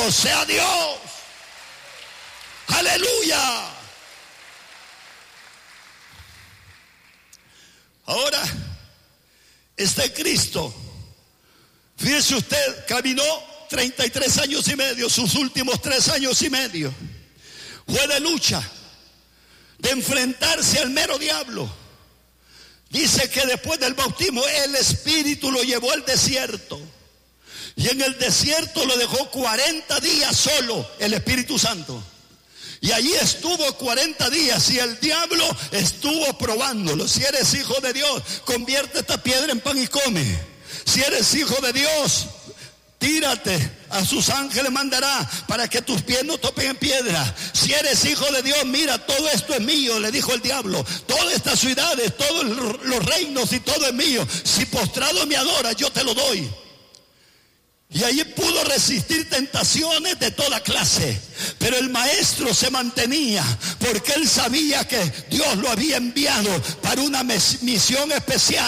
Bendito sea Dios. Aleluya. Ahora, este Cristo, fíjese usted, caminó 33 años y medio, sus últimos 3 años y medio fue de lucha, de enfrentarse al mero diablo. Dice que después del bautismo el Espíritu lo llevó al desierto, y en el desierto lo dejó 40 días solo el Espíritu Santo. Y allí estuvo 40 días y el diablo estuvo probándolo. Si eres hijo de Dios, convierte esta piedra en pan y come. Si eres hijo de Dios, tírate, a sus ángeles mandará para que tus pies no topen en piedra. Si eres hijo de Dios, mira, todo esto es mío, le dijo el diablo. Todas estas ciudades, todos los reinos y todo es mío. Si postrado me adoras, yo te lo doy. Y allí pudo resistir tentaciones de toda clase. Pero el maestro se mantenía porque él sabía que Dios lo había enviado para una misión especial.